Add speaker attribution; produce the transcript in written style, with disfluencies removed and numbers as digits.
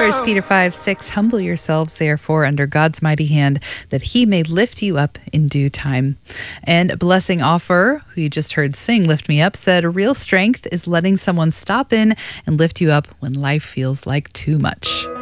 Speaker 1: First Peter 5:6, humble yourselves, therefore, under God's mighty hand, that he may lift you up in due time. And Blessing Offer, who you just heard sing Lift Me Up, said, real strength is letting someone stop in and lift you up when life feels like too much.